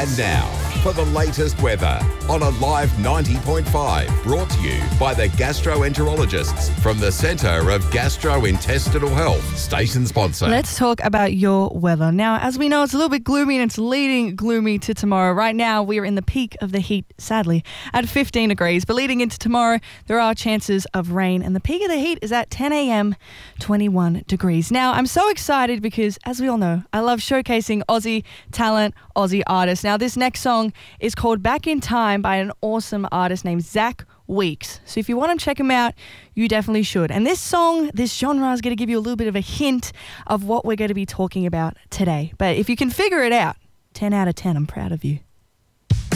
And now, for the latest weather on Alive 90.5, brought to you by the gastroenterologists from the Centre of Gastrointestinal Health, station sponsor. Let's talk about your weather. Now, as we know, it's a little bit gloomy and it's leading gloomy to tomorrow. Right now, we are in the peak of the heat, sadly, at 15 degrees. But leading into tomorrow, there are chances of rain. And the peak of the heat is at 10 a.m, 21 degrees. Now, I'm so excited because, as we all know, I love showcasing Aussie talent, Aussie artists. Now, this next song is called Back in Time by an awesome artist named Zach Weeks. So if you want to check him out, you definitely should. And this song, this genre is going to give you a little bit of a hint of what we're going to be talking about today. But if you can figure it out, 10 out of 10, I'm proud of you.